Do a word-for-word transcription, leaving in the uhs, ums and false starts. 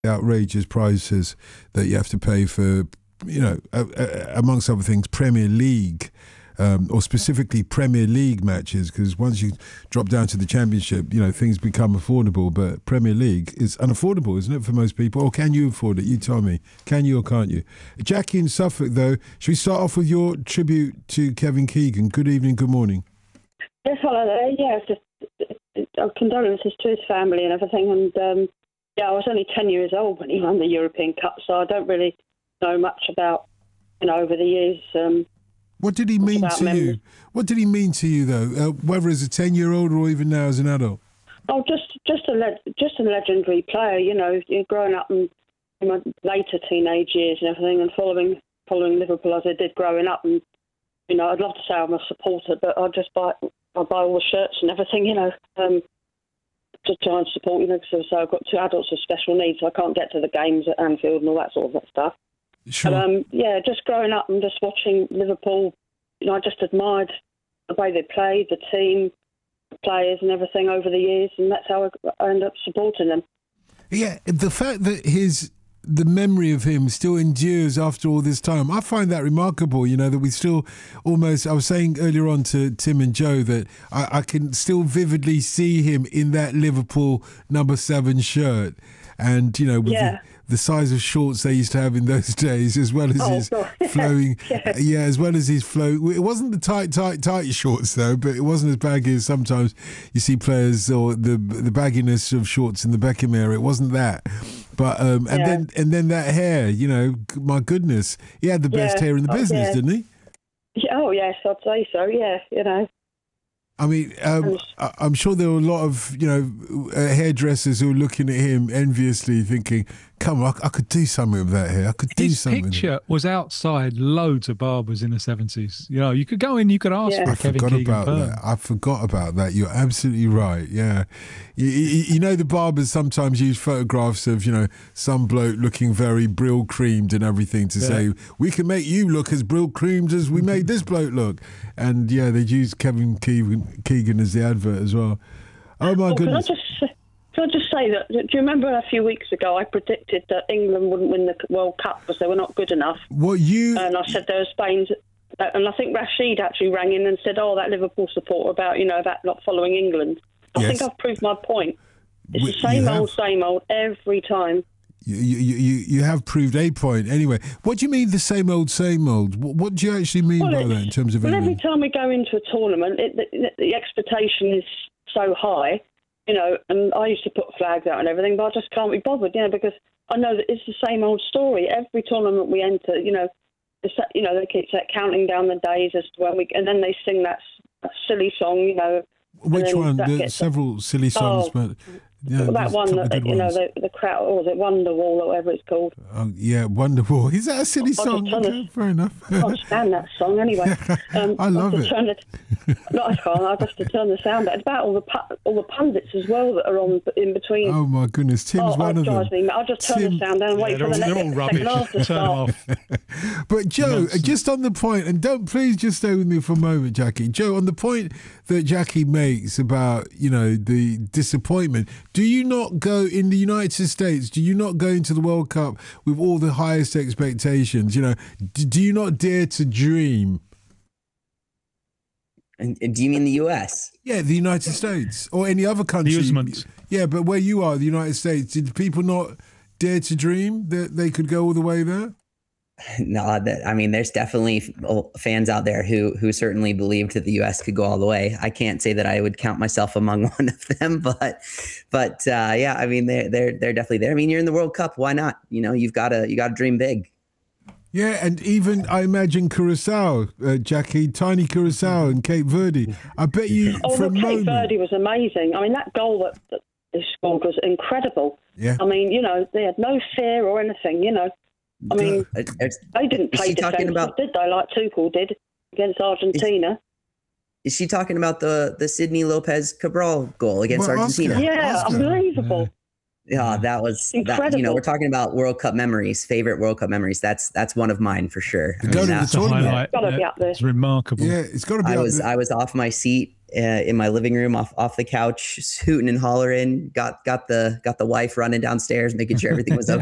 outrageous prices that you have to pay for, you know, uh, uh, amongst other things, Premier League. Um, or specifically Premier League matches, because once you drop down to the Championship, you know, things become affordable. But Premier League is unaffordable, isn't it, for most people? Or can you afford it? You tell me. Can you or can't you? Jackie in Suffolk, though, should we start off with your tribute to Kevin Keegan? Good evening, good morning. Yes, hello there. Yeah, it's just uh, condolences to his family and everything. And um, yeah, I was only ten years old when he won the European Cup, so I don't really know much about, you know, over the years. Um, What did he mean to memories. you? What did he mean to you, though? Uh, whether as a ten-year-old or even now as an adult? Oh, just just a le- just a legendary player. You know, growing up in, in my later teenage years and everything, and following following Liverpool as I did growing up. And you know, I'd love to say I'm a supporter, but I just buy I buy all the shirts and everything. You know, um, to try and support. You know, because so I've got two adults with special needs, so I can't get to the games at Anfield and all that sort of stuff. Sure. But, um, yeah, just growing up and just watching Liverpool, you know, I just admired the way they played, the team, the players and everything over the years, and that's how I ended up supporting them. Yeah, the fact that his the memory of him still endures after all this time, I find that remarkable, you know, that we still almost, I was saying earlier on to Tim and Joe that I, I can still vividly see him in that Liverpool number seven shirt. And, you know, with Yeah. the, the size of shorts they used to have in those days, as well as Oh, his God. flowing, Yeah. yeah, as well as his flow. It wasn't the tight, tight, tight shorts, though, but it wasn't as baggy as sometimes you see players, or the the bagginess of shorts in the Beckham era. It wasn't that. But, um, and Yeah. then and then that hair, you know, my goodness. He had the best Yeah. hair in the Oh, business, yeah. didn't he? Yeah, oh, yes, I'd say so, yeah, you know. I mean, um, I- I'm sure there were a lot of, you know, uh, hairdressers who were looking at him enviously thinking, come on, I, I could do something with that hair. I could do His something with it. picture was outside loads of barbers in the seventies. You know, you could go in, you could ask Yeah. for I a Kevin forgot Keegan about perm. that. I forgot about that. You're absolutely right. Yeah. You, you, you know, the barbers sometimes use photographs of, you know, some bloke looking very Brill creamed and everything to Yeah. say, we can make you look as Brill creamed as we made this bloke look. And yeah, they used Kevin Keegan, Keegan as the advert as well. Oh my Oh, can I goodness. just can I just say that? Do you remember a few weeks ago I predicted that England wouldn't win the World Cup because they were not good enough, What you and I said there was Spain's. And I think Rashid actually rang in and said, "Oh, that Liverpool supporter about you know that not following England." I Yes. think I've proved my point. It's We- the same you old, have. same old every time. You, you, you, you have proved a point. Anyway, what do you mean the same old, same old? What, what do you actually mean Well, by it's- that in terms of Well, every England? time we go into a tournament, it, the, the expectation is so high, you know. And I used to put flags out and everything, but I just can't be bothered, you know, because I know that it's the same old story. Every tournament we enter, you know, it's that, you know, they keep that counting down the days as to when we, and then they sing that, s- that silly song, you know. Which then one? that There's gets- several silly songs, Oh, but yeah, that there's a one couple of that, good you know, ones. the, the crowd, or was it Wonderwall or whatever it's called? Oh, yeah, Wonderwall. Is that a silly just song? trying to- Okay, fair enough. I can't stand that song anyway. Um, I love have it. to turn it. No, I can't. I have to turn the sound out. It's about all the pu- all the pundits as well that are on in between. Oh my goodness, Tim's Oh, one it of them. drives me mad. I'll just turn Tim- the sound down and wait Yeah, for they're, the all- next they're all second rubbish. half to Turn them start. off. But Joe, Nonsense. just on the point, and don't please just stay with me for a moment, Jackie. Joe, on the point that Jackie makes about, you know, the disappointment, do you not go in the United States, do you not go into the World Cup with all the highest expectations? You know, d- do you not dare to dream? And, and do you mean the U S? Yeah, the United States or any other country. amusement. Yeah, but where you are, the United States, did people not dare to dream that they could go all the way there? No, that, I mean, there's definitely fans out there who who certainly believed that the U S could go all the way. I can't say that I would count myself among one of them, but but uh, yeah, I mean, they're they're they're definitely there. I mean, you're in the World Cup, why not? You know, you've got to you got to dream big. Yeah, and even I imagine Curacao, uh, Jackie, tiny Curacao and Cape Verde. I bet you Oh, for well, a Cape moment. Verde was amazing. I mean, that goal that, that they scored was incredible. Yeah. I mean, you know, they had no fear or anything. You know, I mean, Uh, there's- they didn't Is play she talking defensive, about- did they? Like Tuchel did against Argentina. Is she talking about the the Sidney Lopez Cabral goal against Well, Argentina? Oscar. Yeah, Oscar. unbelievable. Yeah, that was that, you know, Incredible. we're talking about World Cup memories, favorite World Cup memories. That's that's one of mine for sure. I The mean, go to the that- The tournament. highlight, Gotta be uh, up there. it's remarkable. Yeah, it's got to be. I up was there. I was off my seat uh, in my living room, off off the couch, hooting and hollering. Got got the got the wife running downstairs, making sure everything was okay.